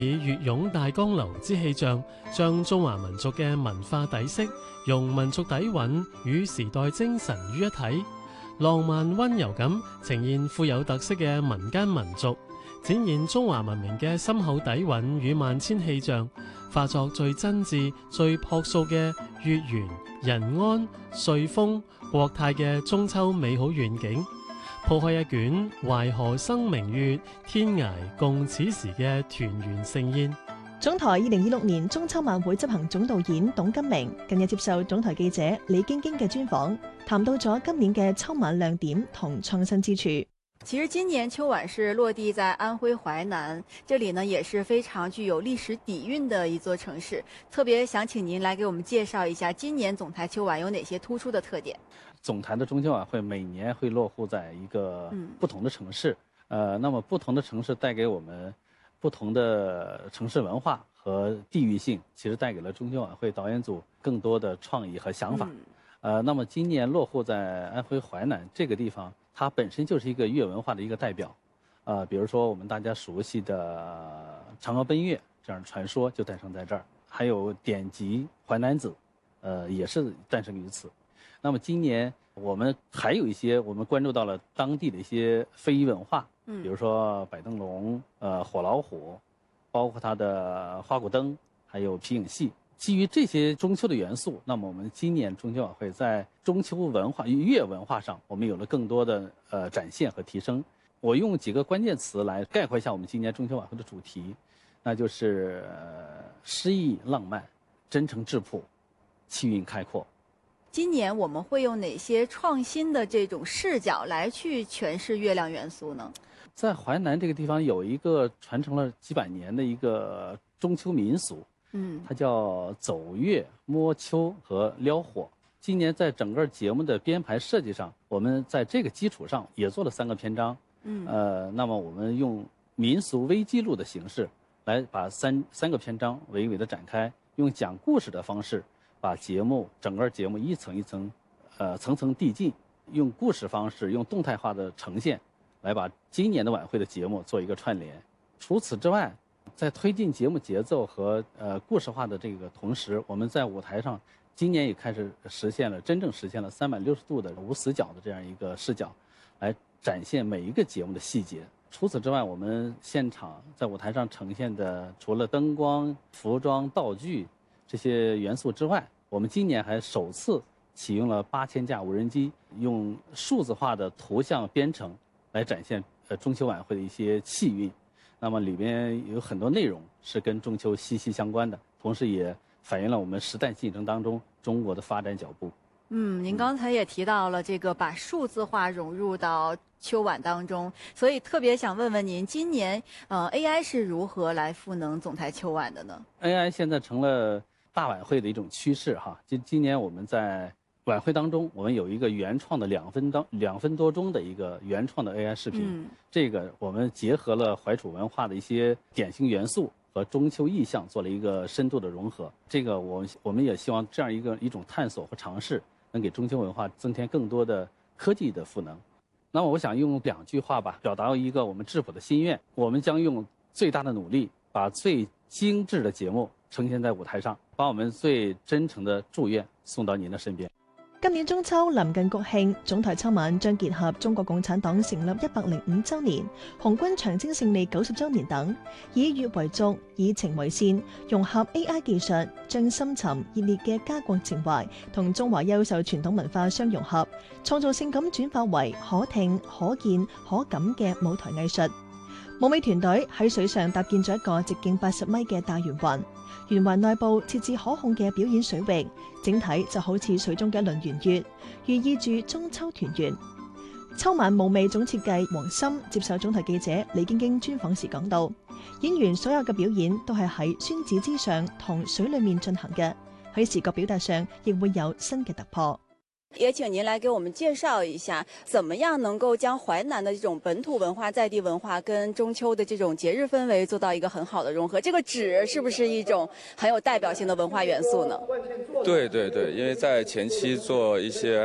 以粵湧大江流之氣象，將中華民族嘅文化底色、用民族底蘊與時代精神於一體，浪漫溫柔咁呈現富有特色嘅民間民俗，展現中華文明嘅深厚底蘊與萬千氣象，化作最真摯、最樸素嘅月圓人安、歲豐國泰嘅中秋美好願景。鋪開一卷淮河生明月，天涯共此時嘅團圓盛宴。 總台2026年中秋晚會執行總導演董金明近日接受總台記者李京京嘅專訪，談到咗今年嘅秋晚亮點同創新之處。 其實今年秋晚是落地在安徽淮南，這裡呢也是非常具有歷史底蘊的一座城市。特別想請您來給我們介紹一下今年總台秋晚有哪些突出的特點。 總台的中秋晚會每年會落戶在一個不同的城市，那麼不同的城市帶給我們不同的城市文化和地域性，其實帶給了中秋晚會導演組更多的創意和想法。那麼今年落戶在安徽淮南這個地方，它本身就是一個粵文化的一個代表，比如說我們大家熟悉的嫦娥奔月這樣的傳說就誕生在這兒，還有典籍《淮南子》，也是誕生於此。那麼今年我們還有一些我們關注到了當地的一些非遺文化，比如說擺燈籠、火老虎，包括它的花鼓燈，還有皮影戲。基於這些中秋的元素，那麼我們今年中秋晚會在中秋文化、粵文化上，我們有了更多的展現和提升。我用幾個關鍵詞來概括一下我們今年中秋晚會的主題，那就是詩意浪漫、真誠質樸、氣韻開闊。 今年我們會用哪些創新的這種視角來去詮釋月亮元素呢？ 在淮南這個地方有一個傳承了幾百年的一個中秋民俗，它叫走月、摸秋和撩火。今年在整個節目的編排設計上，我們在這個基礎上也做了3個篇章。那麼我們用民俗微記錄的形式來把三個篇章娓娓的展開，用講故事的方式把整個節目一層一層，層層遞進，用故事方式，用動態化的呈現，來把今年的晚會的節目做一個串聯。除此之外，在推進節目節奏和故事化的這個同時，我們在舞台上今年也開始真正實現了360度的無死角的這樣一個視角，來展現每一個節目的細節。除此之外，我們現場在舞台上呈現的除了燈光、服裝、道具這些元素之外，我們今年還首次啟用了8000架無人機，用數字化的圖像編程來展現中秋晚會的一些氣韻。那麼裡面有很多內容是跟中秋息息相關的，同時也反映了我們時代競爭當中中國的發展腳步。 您剛才也提到了這個把數字化融入到秋晚當中，所以特別想問問您，今年AI 是如何來賦能總台秋晚的呢？ AI 現在成了大晚會的一種趨勢哈。今年我們在晚會當中，我們有一個原創的2分多鐘的一個原創的 AI 視頻，這個我們結合了淮楚文化的一些典型元素和中秋意象，做了一個深度的融合。這個我們也希望這樣一種探索和嘗試，能給中秋文化增添更多的科技的賦能。那麼我想用2句話吧，表達一個我們質樸的心願，我們將用最大的努力，把最精緻的節目呈現在舞台上，把我們最真誠的祝願送到您的身邊。 今年中秋臨近國慶，總台秋晚將結合中國共產黨成立105週年、紅軍長征勝利90週年等，以粵為軸，以情為線，融合 AI 技術，將深沉熱烈嘅家國情懷同中華優秀傳統文化相融合，創造性咁轉化為可聽、可見、可感嘅舞台藝術。舞美團隊喺水上搭建咗一個直徑80米嘅大圓環，圓環內部設置可控嘅表演水域，整體就好似水中嘅一輪圓月，寓意住中秋團圓。秋晚舞美總設計黃森接受總台記者李京京專訪時講到，演員所有嘅表演都係喺宣紙之上同水裡面進行嘅，喺視覺表達上亦會有新嘅突破。 也請您來給我們介紹一下，怎麼樣能夠將淮南的這種本土文化、在地文化跟中秋的這種節日氛圍做到一個很好的融合？這個紙是不是一種很有代表性的文化元素呢？ 對對對，因為在前期做一些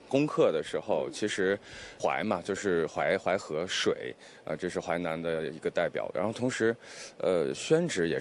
攻克的时候，其实淮嘛，就是淮河水，这是淮南的一个代表。然后同时，宣纸也